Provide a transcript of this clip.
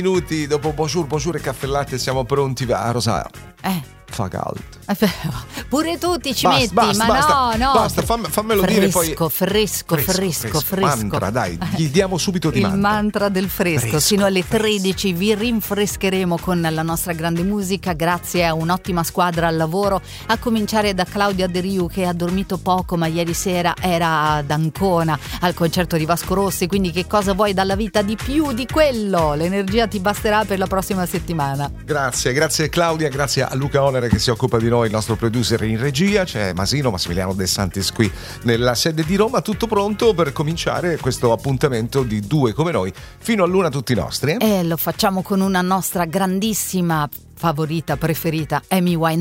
Minuti dopo Bonjour e caffè latte siamo pronti. Rosa, fa caldo. Pure tu ti ci Basta, metti, basta, ma basta, no. basta, fammelo dire poi. Fresco. Mantra, dai, gli diamo subito di Il mantra del fresco. Sino alle 13 vi rinfrescheremo con la nostra grande musica, grazie a un'ottima squadra al lavoro, a cominciare da Claudia De Riu, che ha dormito poco ma ieri sera era ad Ancona al concerto di Vasco Rossi, quindi che cosa vuoi dalla vita di più di quello? L'energia ti basterà per la prossima settimana. Grazie Claudia, grazie a Luca Onere che si occupa di noi, il nostro producer in regia. C'è Massimiliano De Santis qui nella sede di Roma, tutto pronto per cominciare questo appuntamento di Due come noi fino all'una tutti nostri. E lo facciamo con una nostra grandissima favorita, preferita, Amy Winehouse.